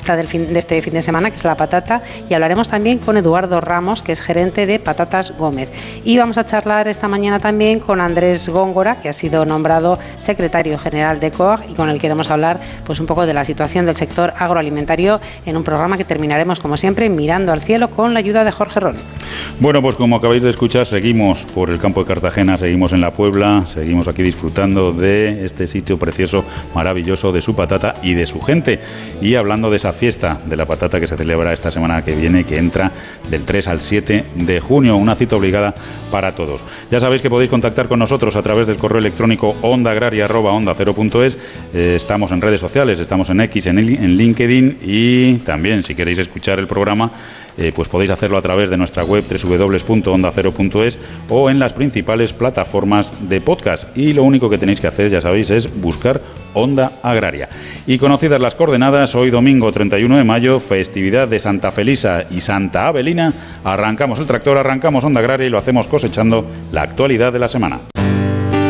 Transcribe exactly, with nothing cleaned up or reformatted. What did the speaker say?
fiesta del fin, de este fin de semana, que es la patata, y hablaremos también con Eduardo Ramos, que es gerente de Patatas Gómez. Y vamos a charlar esta mañana también con Andrés Góngora, que ha sido nombrado secretario general de C O A G y con el que queremos hablar pues un poco de la situación del sector agroalimentario en un programa que terminaremos, como siempre, mirando al cielo con la ayuda de Jorge Ron. Bueno, pues como acabáis de escuchar, seguimos por el campo de Cartagena, seguimos en la Puebla, seguimos aquí disfrutando de este sitio precioso, maravilloso, de su patata y de su gente. Y hablando de esa fiesta de la patata que se celebra esta semana que viene, que entra del tres al siete de junio, una cita obligada para todos. Ya sabéis que podéis contactar con nosotros a través del correo electrónico onda agraria arroba onda cero punto es. Eh, estamos en redes sociales, estamos en X, en, en LinkedIn, y también si queréis escuchar el programa, eh, pues podéis hacerlo a través de nuestra web doble u doble u doble u punto onda cero punto es o en las principales plataformas de podcast. Y lo único que tenéis que hacer, ya sabéis, es buscar Onda Agraria. Y conocidas las coordenadas, hoy domingo treinta y uno de mayo, festividad de Santa Felisa y Santa Avelina, arrancamos el tractor, arrancamos Onda Agraria y lo hacemos cosechando la actualidad de la semana.